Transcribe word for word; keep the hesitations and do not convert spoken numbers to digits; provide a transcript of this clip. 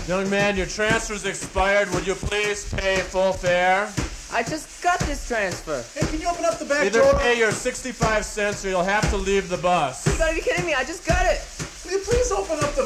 Young man, your transfer's expired. Would you please pay full fare? I just got this transfer. Hey, can you open up the back Either door? pay your sixty-five cents or you'll have to leave the bus. You gotta be kidding me. I just got it. Will you please open up the